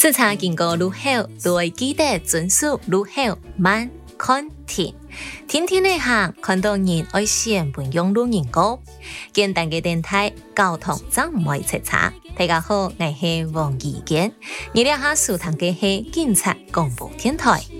市场经过愈好，都会记得遵守愈好慢看停。天天的行，看到人爱先分用路人歌。简单嘅电台，交通真唔会出差。大家好，我是王怡健，你哋下收聽嘅係警察廣播電台。